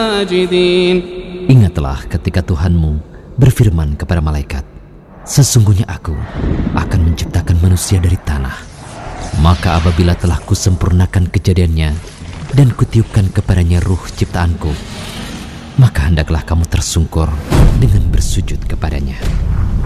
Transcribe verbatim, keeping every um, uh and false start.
Ingatlah ketika Tuhanmu berfirman kepada malaikat, sesungguhnya aku akan menciptakan manusia dari tanah. Maka apabila telah kusempurnakan kejadiannya dan kutiupkan kepadanya ruh ciptaanku, maka hendaklah kamu tersungkur dengan bersujud kepadanya.